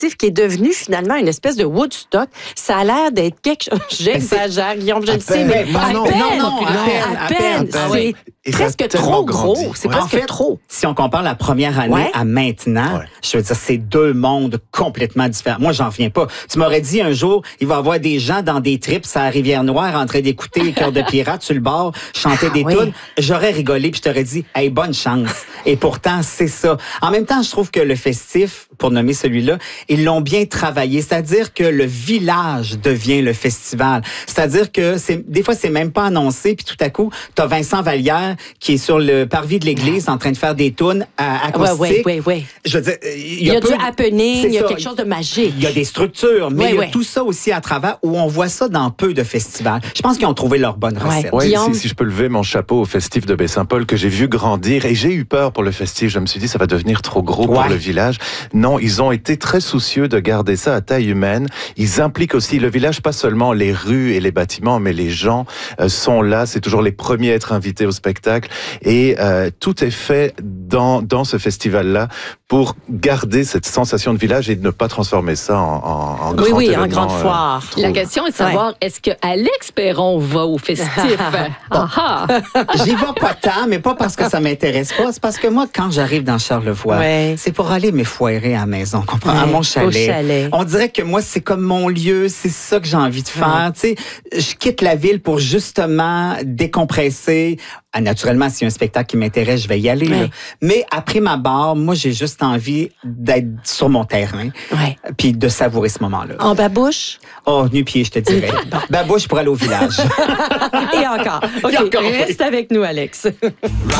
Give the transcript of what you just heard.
qui est devenu finalement une espèce de Woodstock. Ça a l'air d'être quelque chose. J'exagère, Guillaume, je le sais, mais à peine. C'est presque trop gros. C'est presque trop. Si on compare la première année à maintenant, je veux dire, c'est deux mondes complètement différents. Moi, j'en reviens pas. Tu m'aurais dit un jour, il va y avoir des gens dans des trips à la Rivière-Noire en train d'écouter Cœur de pirate sur le bord, chanter des tunes. J'aurais rigolé puis je t'aurais dit, hey, bonne chance. Et pourtant, c'est ça. En même temps, je trouve que le festif, pour nommer celui-là, ils l'ont bien travaillé. C'est-à-dire que le village devient le festival. C'est-à-dire que des fois, c'est même pas annoncé puis tout à coup, t'as Vincent Vallière qui est sur le parvis de l'église en train de faire des tunes acoustiques. Oui. Je veux dire, il y a du happening, il y a quelque chose de magique. Il y a des structures, mais il y a tout ça aussi à travers où on voit ça dans peu de festivals. Je pense qu'ils ont trouvé leur bonne recette. Oui, si je peux lever mon chapeau au festif de Baie-Saint-Paul que j'ai vu grandir et j'ai eu peur pour le festif. Je me suis dit, ça va devenir trop gros pour le village. Non, ils ont été très soucieux de garder ça à taille humaine. Ils impliquent aussi le village, pas seulement les rues et les bâtiments, mais les gens sont là. C'est toujours les premiers à être invités au spectacle. Et tout est fait dans ce festival-là pour garder cette sensation de village et de ne pas transformer ça en grand événement. En grande foire. La question est de savoir, est-ce que Alex Perron va au festif? J'y vais pas tant, mais pas parce que ça m'intéresse pas. C'est parce que moi, quand j'arrive dans Charlevoix, c'est pour aller m'effoirer à la maison, à mon chalet. On dirait que moi, c'est comme mon lieu, c'est ça que j'ai envie de faire. Tu sais, je quitte la ville pour justement décompresser. Naturellement, s'il y a un spectacle qui m'intéresse, je vais y aller. Là. Mais après ma barre, moi, j'ai juste envie d'être sur mon terrain puis de savourer ce moment-là. En babouche? Oh, nu-pied, je te dirais. Babouche pour aller au village. Et encore. OK, reste avec nous, Alex.